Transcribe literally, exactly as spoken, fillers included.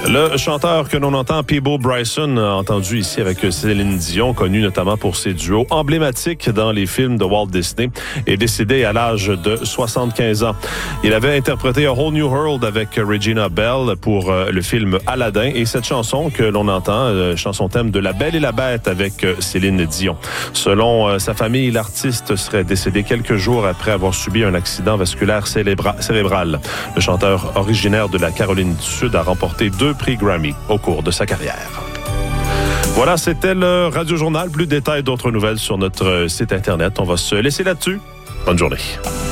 Le chanteur que l'on entend, Peabo Bryson, entendu ici avec Céline Dion, connu notamment pour ses duos emblématiques dans les films de Walt Disney, est décédé à l'âge de soixante-quinze ans. Il avait interprété A Whole New World avec Regina Bell pour le film Aladdin et cette chanson que l'on entend, chanson thème de La Belle et la Bête avec Céline Dion. Selon sa famille, l'artiste serait décédé quelques jours après avoir subi un accident vasculaire célébra- cérébral. Le chanteur originaire de la Caroline du Sud a remporté deux prix Grammy au cours de sa carrière. Voilà, c'était le Radio Journal. Plus de détails, d'autres nouvelles sur notre site Internet. On va se laisser là-dessus. Bonne journée.